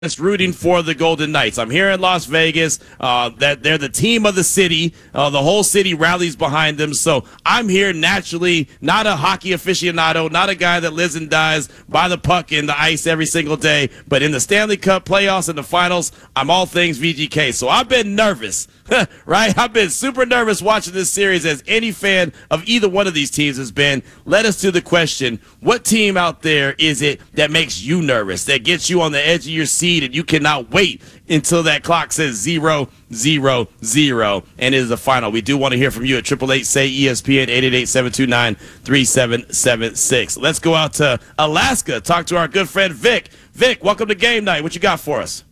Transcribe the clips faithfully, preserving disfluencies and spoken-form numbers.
It's rooting for the Golden Knights. I'm here in Las Vegas. Uh, that they're the team of the city. Uh, the whole city rallies behind them. So I'm here naturally, not a hockey aficionado, not a guy that lives and dies by the puck in the ice every single day. But in the Stanley Cup playoffs and the finals, I'm all things V G K. So I've been nervous, right? I've been super nervous watching this series, as any fan of either one of these teams has been. Led us to the question: what team out there is it that makes you nervous, that gets you on the edge of your seat, and you cannot wait until that clock says zero, zero, zero, and it is the final? We do want to hear from you at triple eight say E S P N, eight eight eight, seven two nine, three seven seven six. Let's go out to Alaska, talk to our good friend Vic. Vic, welcome to Game Night. What you got for us?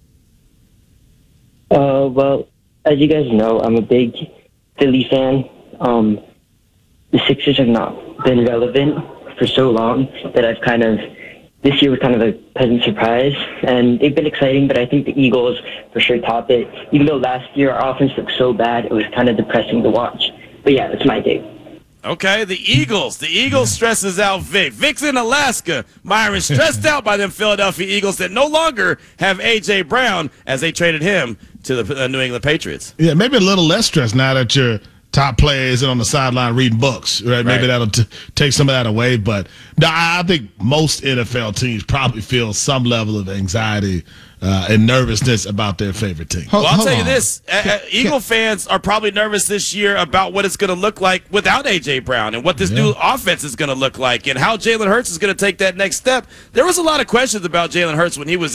Uh, well, as you guys know, I'm a big Philly fan. Um, the Sixers have not been relevant for so long that I've kind of, this year was kind of a pleasant surprise, and they've been exciting, but I think the Eagles for sure top it. Even though last year our offense looked so bad, it was kind of depressing to watch. But yeah, that's my take. Okay, the Eagles. The Eagles stresses out Vic. Vic's in Alaska. Myron stressed out by them Philadelphia Eagles that no longer have A J. Brown, as they traded him to the uh, New England Patriots. Yeah, maybe a little less stress now that your top player isn't on the sideline reading books, right? Maybe Right. that'll t- take some of that away. But no, I I think most N F L teams probably feel some level of anxiety uh, and nervousness about their favorite team. Well, I'll Hold tell you on. this. Uh, uh, Eagle fans are probably nervous this year about what it's going to look like without A J. Brown, and what this Yeah. new offense is going to look like, and how Jalen Hurts is going to take that next step. There was a lot of questions about Jalen Hurts when he was